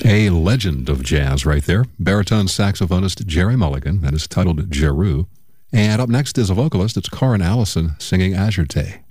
A legend of jazz right there. Baritone saxophonist Jerry Mulligan, that is titled Jeru. And up next is a vocalist. It's Corin Allison singing Azurte.